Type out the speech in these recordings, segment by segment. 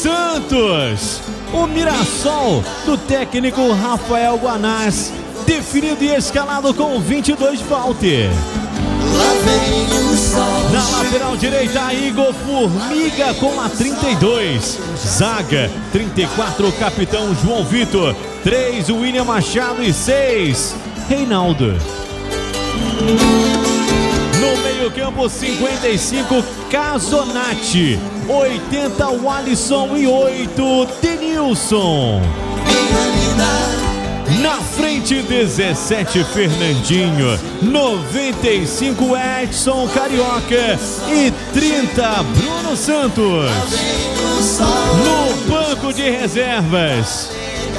Santos. O Mirassol do técnico Rafael Guanás, definido e escalado com 22 Walter. Na lateral direita, Igor Formiga com a 32. Zaga, 34, capitão João Vitor. 3, William Machado e 6, Reinaldo. No meio-campo, 55, Casonati. 80, Alisson e 8, Denilson. Na frente, 17, Fernandinho. 95, Edson Carioca. E 30, Bruno Santos. No banco de reservas,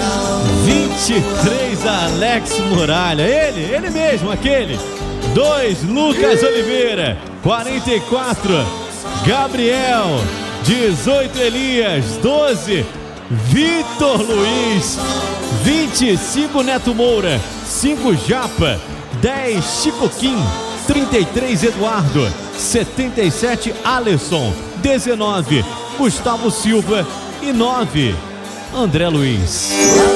23, Alex Muralha. Ele mesmo, aquele. 2, Lucas Oliveira. 44, Gabriel. 18, Elias. 12, Vitor Luiz. 25, Neto Moura. 5, Japa. 10, Chico Kim. 33, Eduardo. 77, Alisson. 19, Gustavo Silva. E 9, André Luiz.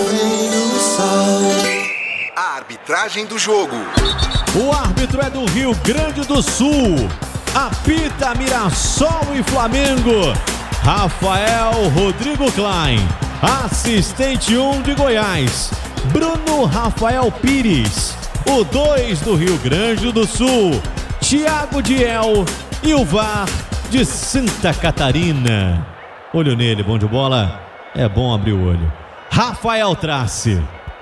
A arbitragem do jogo. O árbitro é do Rio Grande do Sul. Apita Mirassol e Flamengo, Rafael Rodrigo Klein. Assistente 1 de Goiás, Bruno Rafael Pires. O 2 do Rio Grande do Sul, Thiago Diel. E o VAR de Santa Catarina. Olho nele, bom de bola. É bom abrir o olho. Rafael Trace.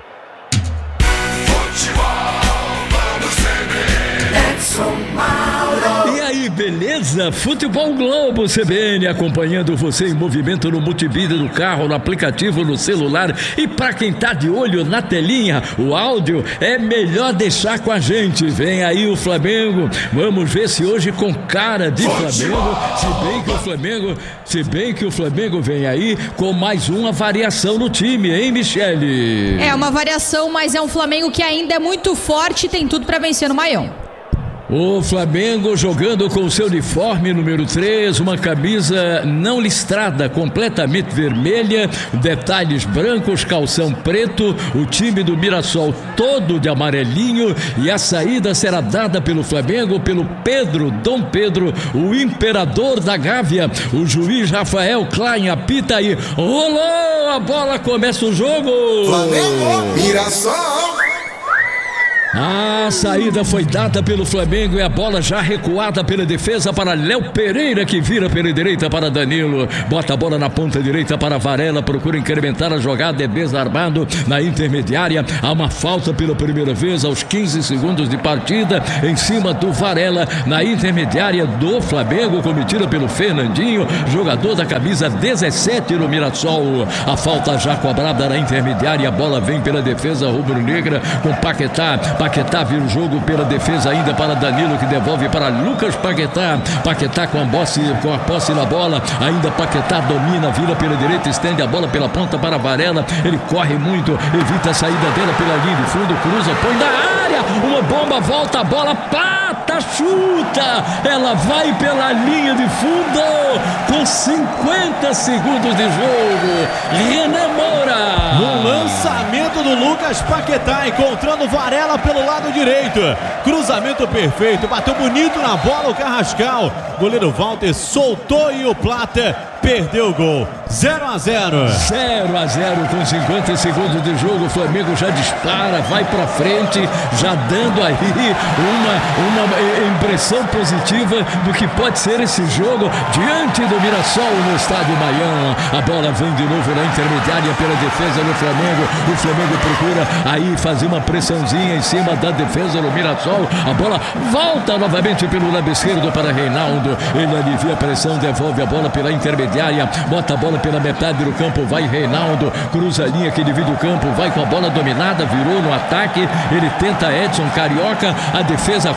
E aí, beleza? Futebol Globo CBN, acompanhando você em movimento no multimídia do carro, no aplicativo, no celular. E pra quem tá de olho na telinha, o áudio é melhor deixar com a gente. Vem aí o Flamengo, vamos ver se hoje com cara de Flamengo, se bem que o Flamengo vem aí com mais uma variação no time, hein, Michele? É uma variação, mas é um Flamengo que ainda é muito forte e tem tudo pra vencer no Maião. O Flamengo jogando com o seu uniforme número 3, uma camisa não listrada, completamente vermelha, detalhes brancos, calção preto, o time do Mirassol todo de amarelinho, e a saída será dada pelo Flamengo, pelo Pedro, Dom Pedro, o imperador da Gávea. O juiz Rafael Klein apita aí, rolou a bola, começa o jogo. Flamengo, Mirassol. A saída foi dada pelo Flamengo e a bola já recuada pela defesa para Léo Pereira, que vira pela direita para Danilo. Bota a bola na ponta direita para Varela, procura incrementar a jogada, é desarmado na intermediária. Há uma falta pela primeira vez aos 15 segundos de partida em cima do Varela na intermediária do Flamengo, cometida pelo Fernandinho, jogador da camisa 17 no Mirassol. A falta já cobrada na intermediária, a bola vem pela defesa rubro-negra com Paquetá. Paquetá vira o jogo pela defesa ainda para Danilo, que devolve para Lucas Paquetá. Paquetá com a posse na bola, ainda Paquetá domina, vira pela direita, estende a bola pela ponta para Varela. Ele corre muito, evita a saída dela pela linha de fundo, cruza, põe na área, uma bomba, volta a bola, pata, chuta, ela vai pela linha de fundo com 50 segundos de jogo. Renan Moura. No lançamento do Lucas Paquetá, encontrando Varela pelo lado direito. Cruzamento perfeito, bateu bonito na bola o Carrascal. Goleiro Walter soltou e o Plata perdeu o gol. 0-0. 0-0 com 50 segundos de jogo. O Flamengo já dispara, vai pra frente, já dando aí uma impressão positiva do que pode ser esse jogo diante do Mirassol no estádio Maião. A bola vem de novo na intermediária pela defesa do Flamengo. O Flamengo procura aí fazer uma pressãozinha em cima da defesa do Mirassol. A bola volta novamente pelo lado esquerdo para Reinaldo. Ele alivia a pressão, devolve a bola pela intermediária, bota a bola pela metade do campo, vai Reinaldo, cruza a linha que divide o campo, vai com a bola dominada, virou no ataque, ele tenta Edson Carioca, a defesa corta,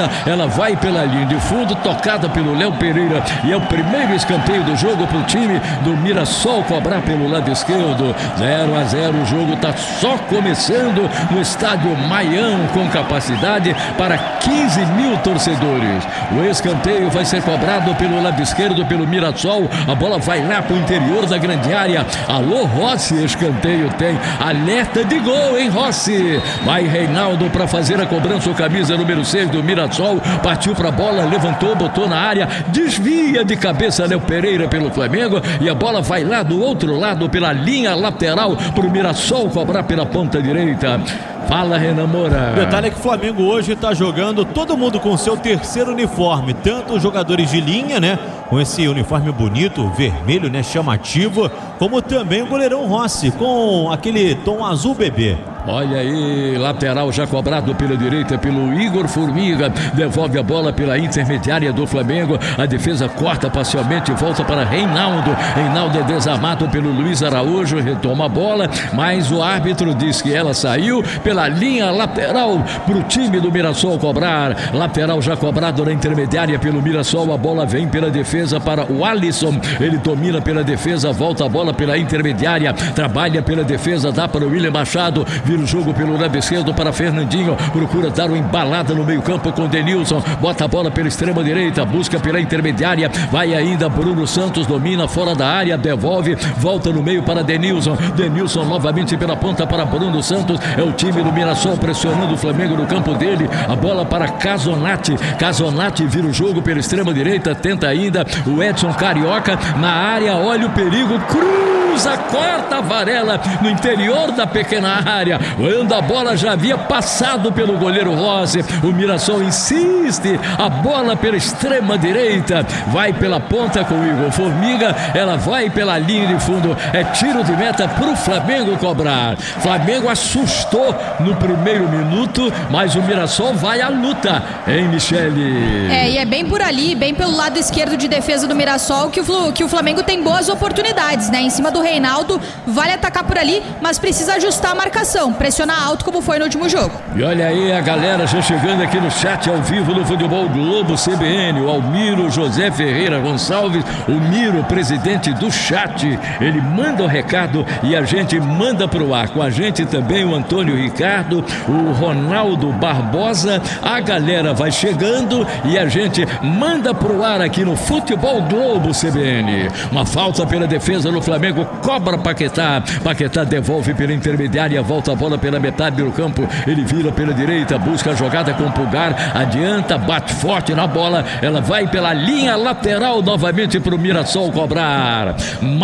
direita, ela vai pela linha de fundo, tocada pelo Léo Pereira, e é o primeiro escanteio do jogo para o time do Mirassol cobrar pelo lado esquerdo. 0-0, o jogo está só começando no estádio Maião, com capacidade para 15 mil torcedores. O escanteio vai ser cobrado pelo lado esquerdo pelo Mirassol, a bola vai lá para o interior da grande área. Alô, Rossi, escanteio tem alerta de gol, hein, Rossi? Vai Reinaldo para fazer a cobrança, o camisa número 6 do Mirassol, partiu para a bola, levantou, botou na área, desvia de cabeça Léo Pereira pelo Flamengo, e a bola vai lá do outro lado pela linha lateral para o Mirassol cobrar pela ponta direita. Fala, Renan Moura. O detalhe é que o Flamengo hoje está jogando todo mundo com seu terceiro uniforme, tanto os jogadores de linha, né, com esse uniforme bonito, vermelho, né, chamativo, como também o goleirão Rossi, com aquele tom azul bebê. Olha aí, lateral já cobrado pela direita pelo Igor Formiga, devolve a bola pela intermediária do Flamengo, a defesa corta parcialmente, volta para Reinaldo é desarmado pelo Luiz Araújo, retoma a bola, mas o árbitro diz que ela saiu pela linha lateral para o time do Mirassol cobrar. Lateral já cobrado na intermediária pelo Mirassol, a bola vem pela defesa para o Alisson, ele domina pela defesa, volta a bola pela intermediária, trabalha pela defesa, dá para o William Machado, vira o jogo pelo lado esquerdo para Fernandinho, procura dar uma embalada no meio campo com Denilson, bota a bola pela extrema direita, busca pela intermediária, vai ainda Bruno Santos, domina fora da área, devolve, volta no meio para Denilson novamente pela ponta para Bruno Santos, é o time do Mirassol pressionando o Flamengo no campo dele, a bola para Casonati vira o jogo pela extrema direita, tenta ainda o Edson Carioca na área, olha o perigo, cruza, corta a Varela no interior da pequena área, quando a bola já havia passado pelo goleiro Rossi, o Mirassol insiste, a bola pela extrema direita, vai pela ponta com o Igor Formiga, ela vai pela linha de fundo, é tiro de meta para o Flamengo cobrar. Flamengo assustou no primeiro minuto, mas o Mirassol vai à luta, hein, Michele? E é bem por ali, bem pelo lado esquerdo de defesa do Mirassol que o Flamengo tem boas oportunidades, né? Em cima do Reinaldo, vale atacar por ali, mas precisa ajustar a marcação, pressionar alto como foi no último jogo. E olha aí a galera já chegando aqui no chat ao vivo do Futebol Globo CBN, o Almiro José Ferreira Gonçalves, o Miro, presidente do chat, ele manda o recado e a gente manda pro ar. Com a gente também o Antônio Ricardo, o Ronaldo Barbosa, a galera vai chegando e a gente manda pro ar aqui no Futebol Globo CBN. Uma falta pela defesa do Flamengo, cobra Paquetá devolve pela intermediária, volta a bola pela metade do campo, ele vira pela direita, busca a jogada com o Pulgar, adianta, bate forte na bola, ela vai pela linha lateral novamente para o Mirassol cobrar.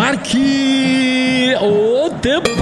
Marque o tempo!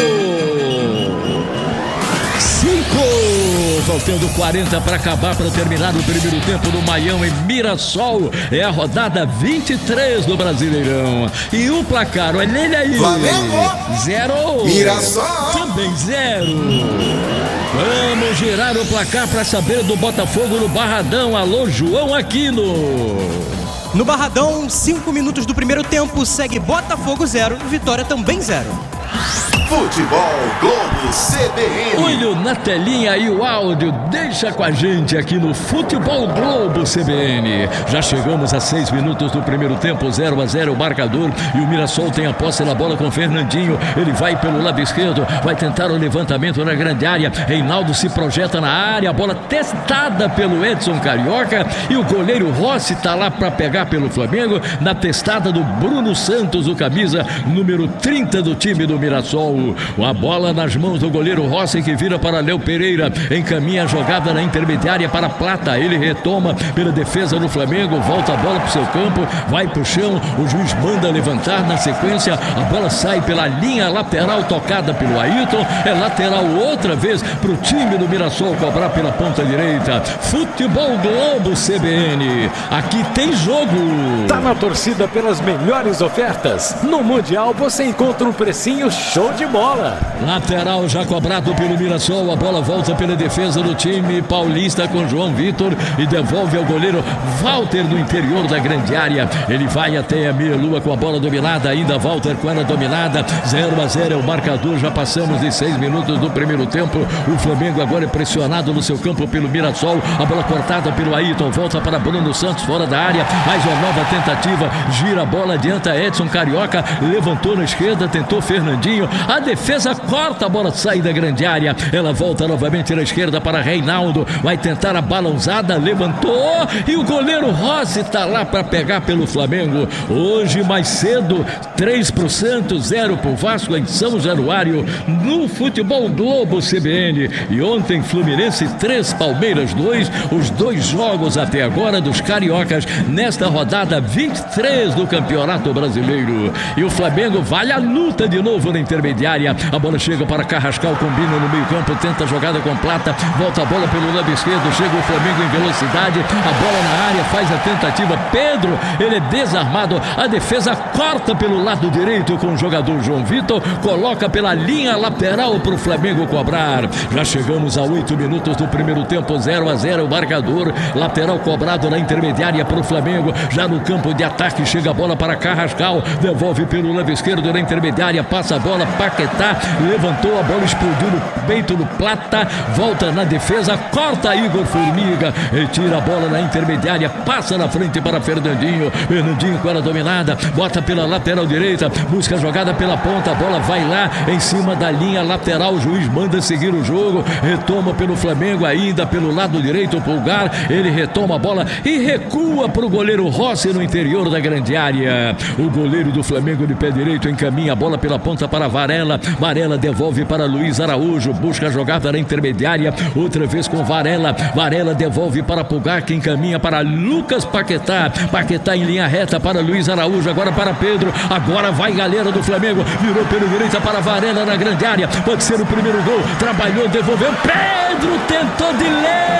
5, faltando 40 para acabar, para terminar o primeiro tempo do Maião em Mirassol. É a rodada 23 do Brasileirão. E o placar, olha ele aí. Flamengo 0. Mirassol também 0. Vamos girar o placar para saber do Botafogo no Barradão. Alô, João Aquino. No Barradão, 5 minutos do primeiro tempo, segue Botafogo 0, Vitória também 0. Futebol Globo CBN. Olho na telinha e o áudio, deixa com a gente aqui no Futebol Globo CBN. Já chegamos a 6 minutos do primeiro tempo, 0-0 o marcador, e o Mirassol tem a posse na bola com Fernandinho, ele vai pelo lado esquerdo, vai tentar o levantamento na grande área, Reinaldo se projeta na área, a bola testada pelo Edson Carioca, e o goleiro Rossi está lá para pegar pelo Flamengo, na testada do Bruno Santos, o camisa número 30 do time do Mirassol. A bola nas mãos do goleiro Rossi, que vira para Léo Pereira, encaminha a jogada na intermediária para Plata, ele retoma pela defesa do Flamengo, volta a bola para o seu campo, vai para o chão, o juiz manda levantar, na sequência a bola sai pela linha lateral, tocada pelo Ayrton, é lateral outra vez para o time do Mirassol cobrar pela ponta direita. Futebol Globo CBN, aqui tem jogo. Tá na torcida pelas melhores ofertas. No Mundial você encontra um precinho Flamengo, show de bola. Lateral já cobrado pelo Mirassol, a bola volta pela defesa do time paulista com João Vitor e devolve ao goleiro Walter no interior da grande área. Ele vai até a meia-lua com a bola dominada, ainda Walter com ela dominada. 0-0 é o marcador, já passamos de 6 minutos do primeiro tempo. O Flamengo agora é pressionado no seu campo pelo Mirassol, a bola cortada pelo Ayrton, volta para Bruno Santos fora da área, mais uma nova tentativa, gira a bola, adianta Edson Carioca, levantou na esquerda, tentou Fernandinho, a defesa corta, a bola sai da grande área, ela volta novamente na esquerda para Reinaldo, vai tentar a balãozada, levantou e o goleiro Rossi está lá para pegar pelo Flamengo. Hoje mais cedo, 3 pro Santos, 0 pro Vasco em São Januário, no Futebol Globo CBN. E ontem Fluminense 3, Palmeiras 2, os 2 jogos até agora dos cariocas nesta rodada 23 do Campeonato Brasileiro. E o Flamengo vai à luta de novo na intermediária, a bola chega para Carrascal, combina no meio campo, tenta a jogada com Plata, volta a bola pelo lado esquerdo, chega o Flamengo em velocidade, a bola na área, faz a tentativa, Pedro, ele é desarmado, a defesa corta pelo lado direito com o jogador João Vitor, coloca pela linha lateral para o Flamengo cobrar. Já chegamos a 8 minutos do primeiro tempo, 0-0 o marcador, lateral cobrado na intermediária para o Flamengo, já no campo de ataque chega a bola para Carrascal, devolve pelo lado esquerdo na intermediária, passa a bola, Paquetá, levantou, a bola explodiu no peito do Plata, volta na defesa, corta Igor Formiga, retira a bola na intermediária, passa na frente para Fernandinho com ela dominada, bota pela lateral direita, busca a jogada pela ponta, a bola vai lá em cima da linha lateral, o juiz manda seguir o jogo, retoma pelo Flamengo, ainda pelo lado direito o Pulgar, ele retoma a bola e recua para o goleiro Rossi no interior da grande área. O goleiro do Flamengo de pé direito encaminha a bola pela ponta para Varela, Devolve para Luiz Araújo, busca a jogada na intermediária, outra vez com Varela devolve para Pulgar, que encaminha para Lucas Paquetá em linha reta para Luiz Araújo, agora para Pedro, agora vai galera do Flamengo, virou pela direita para Varela na grande área, pode ser o primeiro gol, trabalhou, devolveu, Pedro tentou de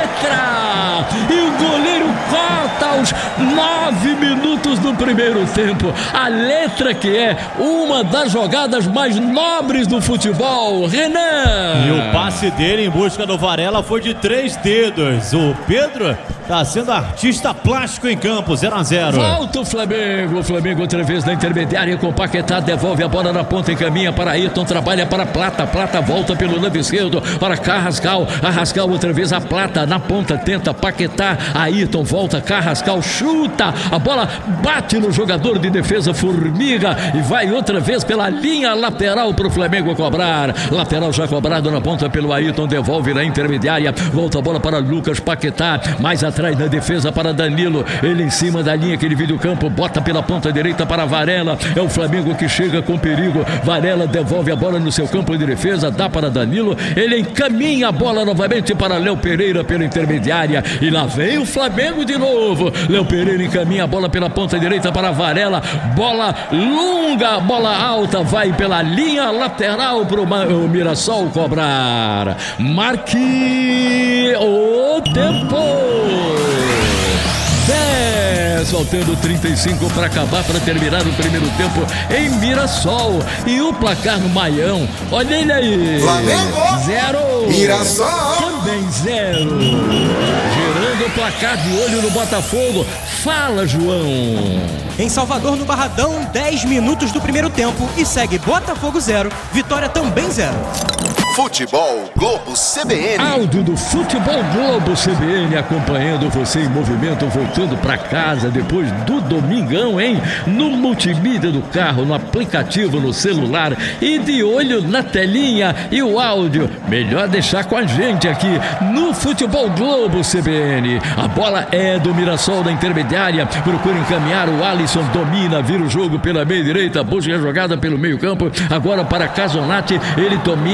letra e o goleiro corta aos 9 minutos do primeiro tempo, a letra que é uma das jogadas mais nobres do futebol, Renan. E o passe dele em busca do Varela foi de 3 dedos. O Pedro tá sendo artista plástico em campo, 0-0. Volta o Flamengo outra vez na intermediária com Paquetá, devolve a bola na ponta, encaminha para Ayrton, trabalha para Plata volta pelo lado esquerdo para Carrascal, outra vez a Plata na ponta, tenta Paquetá, Ayrton volta, Carrascal chuta, a bola bate no jogador de defesa Formiga e vai outra vez pela linha lateral para o Flamengo cobrar, lateral já cobrado na ponta pelo Ayrton, devolve na intermediária, volta a bola para Lucas Paquetá, mais atrás na defesa para Danilo, ele em cima da linha que ele divide o campo, bota pela ponta direita para Varela, é o Flamengo que chega com perigo, Varela devolve a bola no seu campo de defesa, dá para Danilo, ele encaminha a bola novamente para Léo Pereira pela intermediária e lá vem o Flamengo de novo, Léo Pereira encaminha a bola pela ponta direita para Varela, bola longa, bola alta, vai pela linha lateral para o Mirassol cobrar, marque o tempo. Faltando 35 para acabar, para terminar o primeiro tempo em Mirassol. E o placar no Maião, olha ele aí. Flamengo 0, Mirassol também 0. Gerando o placar de olho no Botafogo. Fala, João. Em Salvador, no Barradão, 10 minutos do primeiro tempo e segue Botafogo 0, Vitória também 0. Futebol Globo CBN. Áudio do Futebol Globo CBN acompanhando você em movimento, voltando para casa depois do domingão, hein? No multimídia do carro, no aplicativo, no celular e de olho na telinha e o áudio. Melhor deixar com a gente aqui no Futebol Globo CBN. A bola é do Mirassol na intermediária, procura encaminhar, o Alisson domina, vira o jogo pela meia direita, busca a jogada pelo meio campo, agora para Casonati, ele domina, vai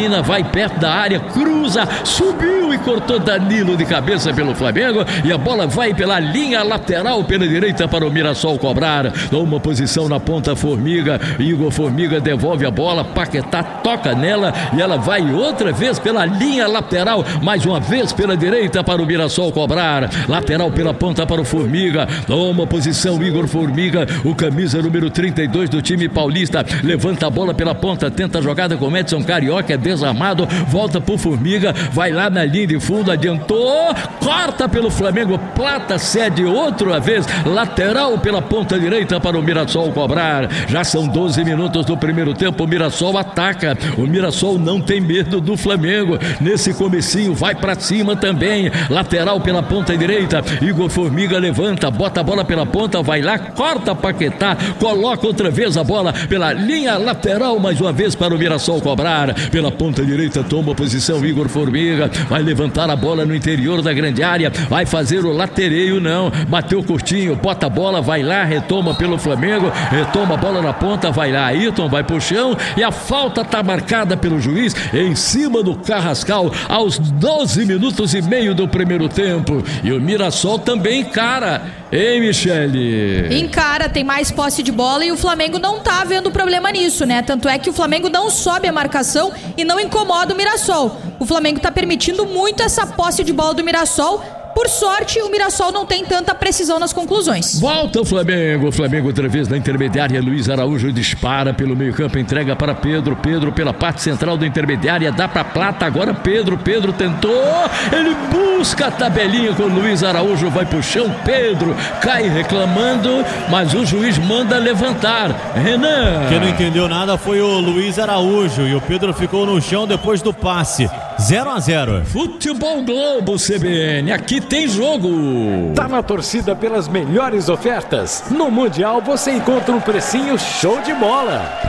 perto da área, cruza, subiu e cortou Danilo de cabeça pelo Flamengo, e a bola vai pela linha lateral pela direita para o Mirassol cobrar. Toma posição na ponta Formiga, Igor Formiga devolve a bola, Paquetá toca nela e ela vai outra vez pela linha lateral, mais uma vez pela direita para o Mirassol cobrar. Lateral pela ponta para o Formiga, toma posição Igor Formiga, o camisa número 32 do time paulista, levanta a bola pela ponta, tenta a jogada com Edson Carioca, é desarmado, volta pro Formiga, vai lá na linha de fundo, adiantou, corta pelo Flamengo, Plata cede outra vez, lateral pela ponta direita para o Mirassol cobrar. Já são 12 minutos do primeiro tempo, o Mirassol ataca, o Mirassol não tem medo do Flamengo, nesse comecinho vai pra cima também, lateral pela ponta direita, Igor Formiga levanta, bota a bola pela ponta, vai lá, corta Paquetá, coloca outra vez a bola pela linha lateral, mais uma vez para o Mirassol cobrar, pela ponta direita toma posição Igor Formiga, vai levantar a bola no interior da grande área, vai fazer o latereio, não, bateu curtinho, bota a bola, vai lá, retoma pelo Flamengo, retoma a bola na ponta, vai lá, Ayrton vai pro chão e a falta tá marcada pelo juiz em cima do Carrascal aos 12 minutos e meio do primeiro tempo, e o Mirassol também encara, hein, Michele? Encara, tem mais posse de bola e o Flamengo não tá vendo problema nisso, né? Tanto é que o Flamengo não sobe a marcação e não incomoda o Mirassol. O Flamengo tá permitindo muito essa posse de bola do Mirassol. Por sorte, o Mirassol não tem tanta precisão nas conclusões. Volta o Flamengo outra vez na intermediária, Luiz Araújo dispara pelo meio campo, entrega para Pedro pela parte central da intermediária, dá para Plata, agora Pedro tentou, ele busca a tabelinha com Luiz Araújo, vai pro chão, Pedro cai reclamando, mas o juiz manda levantar. Renan. Quem não entendeu nada foi o Luiz Araújo e o Pedro ficou no chão depois do passe. 0-0. Futebol Globo CBN, aqui tem jogo. Tá na torcida pelas melhores ofertas? No Mundial você encontra um precinho show de bola.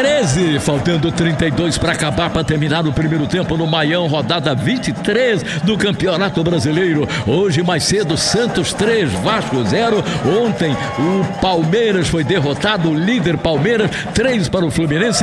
13, faltando 32 para acabar, para terminar o primeiro tempo no Maião, rodada 23 do Campeonato Brasileiro. Hoje mais cedo, Santos 3, Vasco 0. Ontem o Palmeiras foi derrotado, o líder Palmeiras, 3 para o Fluminense,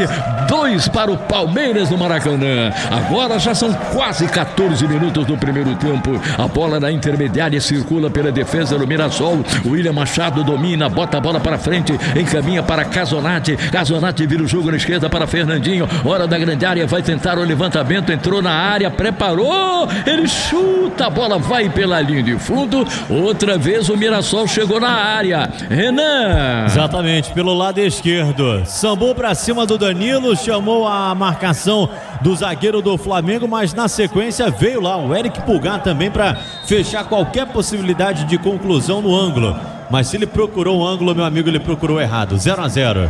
2 para o Palmeiras no Maracanã. Agora já são quase 14 minutos do primeiro tempo. A bola na intermediária circula pela defesa do Mirassol. O William Machado domina, bota a bola para frente, encaminha para Casonati. Casonati vira o jogo na esquerda para Fernandinho, hora da grande área, vai tentar o levantamento, entrou na área, preparou, ele chuta, a bola vai pela linha de fundo, outra vez o Mirassol chegou na área. Renan. Exatamente, pelo lado esquerdo, sambou para cima do Danilo, chamou a marcação do zagueiro do Flamengo, mas na sequência veio lá o Eric Pulgar também para fechar qualquer possibilidade de conclusão no ângulo. Mas se ele procurou o ângulo, meu amigo, ele procurou errado. 0-0.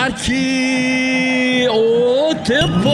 Marque o tempo.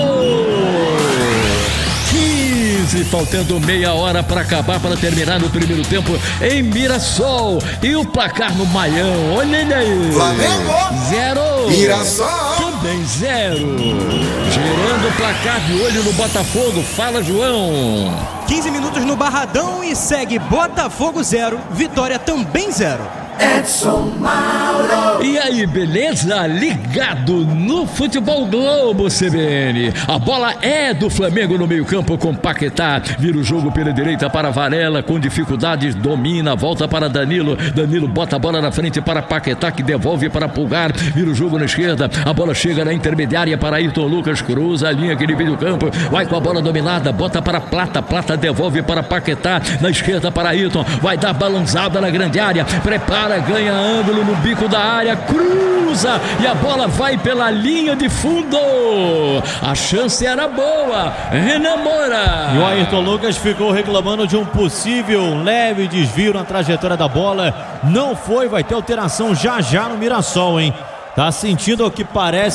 15, faltando meia hora para acabar, para terminar no primeiro tempo em Mirassol. E o placar no Maião, olha ele aí. Flamengo 0. Mirassol também 0. Girando o placar de olho no Botafogo. Fala, João. 15 minutos no Barradão e segue Botafogo 0, Vitória também 0. Edson Mauro. E aí, beleza? Ligado no Futebol Globo CBN. A bola é do Flamengo no meio-campo com Paquetá. Vira o jogo pela direita para Varela, com dificuldades, domina, volta para Danilo. Danilo bota a bola na frente para Paquetá, que devolve para Pulgar. Vira o jogo na esquerda. A bola chega na intermediária para Ayrton Lucas, cruza a linha que divide o campo. Vai com a bola dominada, bota para Plata. Plata devolve para Paquetá, na esquerda para Ayrton. Vai dar balançada na grande área. Prepara, ganha ângulo no bico da área, cruza e a bola vai pela linha de fundo. A chance era boa. Renan Moura. E o Ayrton Lucas ficou reclamando de um possível leve desvio na trajetória da bola. Não foi, vai ter alteração já no Mirassol, hein? Tá sentindo o que parece